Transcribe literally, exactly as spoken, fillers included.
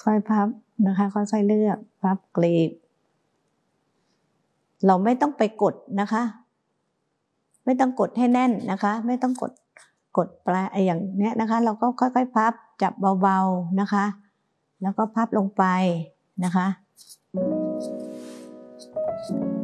ค่อยพับนะคะค่อยๆเลือกพับกลีบเราไม่ต้องไปกดนะคะไม่ต้องกดให้แน่นนะคะไม่ต้องกดกดปลายอย่างเนี้ยนะคะเราก็ค่อยๆพับจับเบาๆนะคะแล้วก็พับลงไปนะคะ